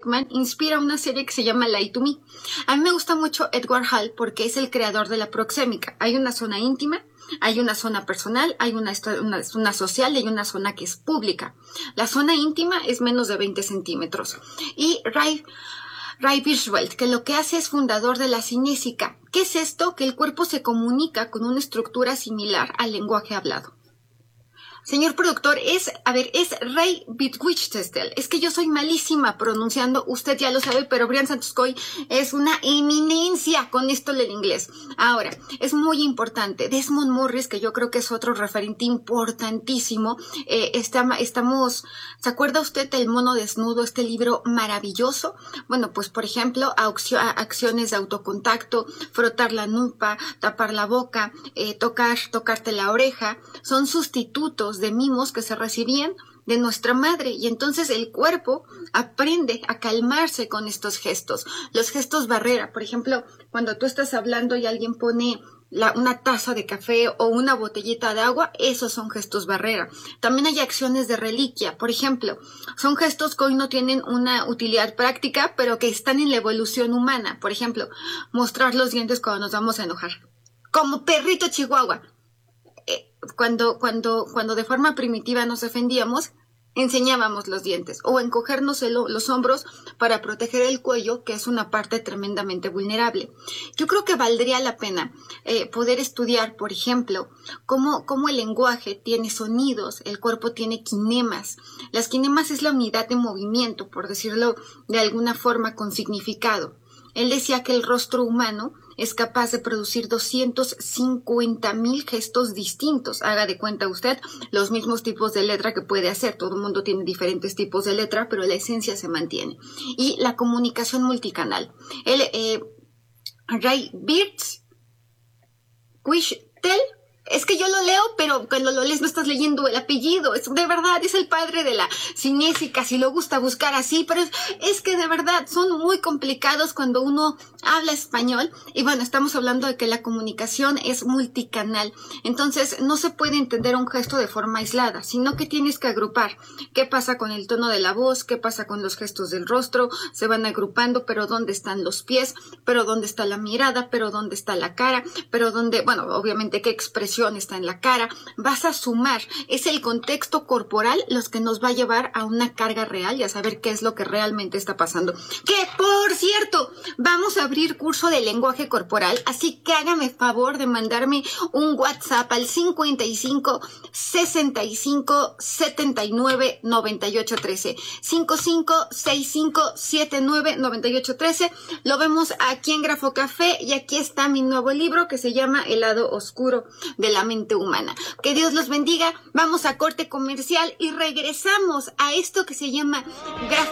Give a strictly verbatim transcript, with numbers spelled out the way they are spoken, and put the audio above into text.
Kirkman inspira una serie que se llama Lie to Me. A mí me gusta mucho Edward Hall porque es el creador de la proxémica. Hay una zona íntima, hay una zona personal, hay una, una, una social y hay una zona que es pública. La zona íntima es menos de veinte centímetros. Y Ray, Ray Kurzweil, que lo que hace es fundador de la cinésica. ¿Qué es esto? Que el cuerpo se comunica con una estructura similar al lenguaje hablado. Señor productor, es, a ver, es Ray Bitwichtel. Es que yo soy malísima pronunciando, usted ya lo sabe, pero Brian Santos Coy es una eminencia con esto del inglés. Ahora, es muy importante. Desmond Morris, que yo creo que es otro referente importantísimo. Eh, está, estamos, ¿se acuerda usted del mono desnudo, este libro maravilloso? Bueno, pues, por ejemplo, acciones de autocontacto, frotar la nuca, tapar la boca, eh, tocar, tocarte la oreja, son sustitutos de mimos que se recibían de nuestra madre, y entonces el cuerpo aprende a calmarse con estos gestos. Los gestos barrera, por ejemplo, cuando tú estás hablando y alguien pone la, una taza de café o una botellita de agua, esos son gestos barrera. También hay acciones de reliquia, por ejemplo, son gestos que hoy no tienen una utilidad práctica, pero que están en la evolución humana. Por ejemplo, mostrar los dientes cuando nos vamos a enojar, como perrito chihuahua. Cuando, cuando, cuando de forma primitiva nos defendíamos, enseñábamos los dientes o encogernos el, los hombros para proteger el cuello, que es una parte tremendamente vulnerable. Yo creo que valdría la pena eh, poder estudiar, por ejemplo, cómo, cómo el lenguaje tiene sonidos, el cuerpo tiene quinemas. Las quinemas es la unidad de movimiento, por decirlo de alguna forma con significado. Él decía que el rostro humano es capaz de producir doscientos cincuenta mil gestos distintos. Haga de cuenta usted los mismos tipos de letra que puede hacer. Todo el mundo tiene diferentes tipos de letra, pero la esencia se mantiene. Y la comunicación multicanal. Él, eh, Ray Birds, Quishtel, es que yo lo leo, pero cuando lo lees no estás leyendo el apellido. Es de verdad, es el padre de la cinésica, si lo gusta buscar así, pero es, es que de verdad son muy complicados cuando uno habla español. Y bueno, estamos hablando de que la comunicación es multicanal. Entonces, no se puede entender un gesto de forma aislada, sino que tienes que agrupar. ¿Qué pasa con el tono de la voz? ¿Qué pasa con los gestos del rostro? Se van agrupando, pero ¿dónde están los pies? ¿Pero dónde está la mirada? ¿Pero dónde está la cara? ¿Pero dónde, bueno, obviamente qué expresión está en la cara? Vas a sumar, es el contexto corporal los que nos va a llevar a una carga real y a saber qué es lo que realmente está pasando. Que, por cierto, vamos a abrir curso de lenguaje corporal, así que hágame favor de mandarme un WhatsApp al cincuenta y cinco, sesenta y cinco, setenta y nueve, noventa y ocho trece, cincuenta y cinco, sesenta y cinco, setenta y nueve, noventa y ocho trece. Lo vemos aquí en Grafo Café y aquí está mi nuevo libro que se llama El lado oscuro de la mente humana. Que Dios los bendiga. Vamos a corte comercial y regresamos a esto que se llama Grafo